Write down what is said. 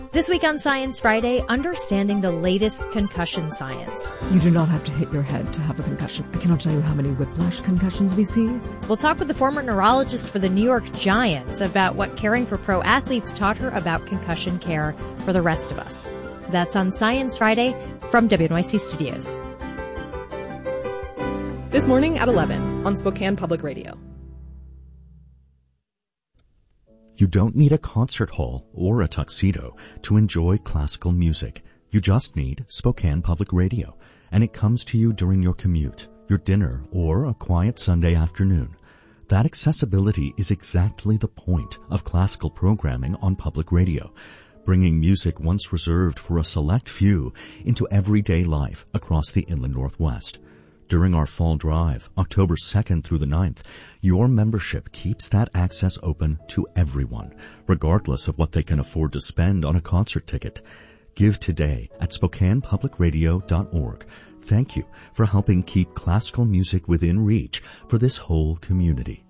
This week on Science Friday, understanding the latest concussion science. You do not have to hit your head to have a concussion. I cannot tell you how many whiplash concussions we see. We'll talk with the former neurologist for the New York Giants about what caring for pro athletes taught her about concussion care for the rest of us. That's on Science Friday from WNYC Studios. This morning at 11 on Spokane Public Radio. You don't need a concert hall or a tuxedo to enjoy classical music. You just need Spokane Public Radio, and it comes to you during your commute, your dinner, or a quiet Sunday afternoon. That accessibility is exactly the point of classical programming on public radio, bringing music once reserved for a select few into everyday life across the Inland Northwest. During our fall drive, October 2nd through the 9th, your membership keeps that access open to everyone, regardless of what they can afford to spend on a concert ticket. Give today at SpokanePublicRadio.org. Thank you for helping keep classical music within reach for this whole community.